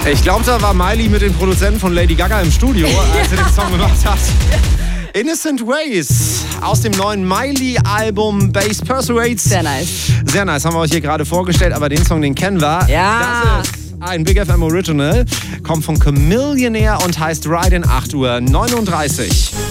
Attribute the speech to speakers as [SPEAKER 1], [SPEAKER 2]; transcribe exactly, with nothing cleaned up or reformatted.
[SPEAKER 1] Ich glaube, da war Miley mit den Produzenten von Lady Gaga im Studio, als sie den Song gemacht hat. Innocent Ways aus dem neuen Miley-Album Bass Persuades.
[SPEAKER 2] Sehr nice.
[SPEAKER 1] Sehr nice, haben wir euch hier gerade vorgestellt, aber den Song, den kennen wir.
[SPEAKER 2] Ja.
[SPEAKER 1] Das ist ein Big F M Original, kommt von Chamillionaire und heißt Ride in acht Uhr neununddreißig.